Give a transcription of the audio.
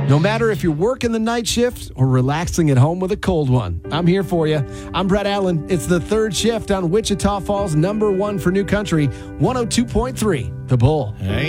No matter if you're working the night shift or relaxing at home with a cold one, I'm here for you. I'm Brett Allen. It's the third shift on Wichita Falls' #1 for New Country, 102.3, The Bull. Hey.